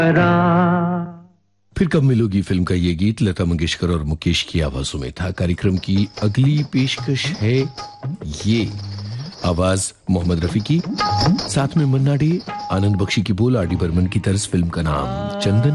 फिर कब मिलोगी फिल्म का ये गीत लता मंगेशकर और मुकेश की आवाजों में था। कार्यक्रम की अगली पेशकश है ये, आवाज मोहम्मद रफी की, साथ में मन्ना डे, आनंद बख्शी की बोल, आर डी बर्मन की तर्ज, फिल्म का नाम चंदन।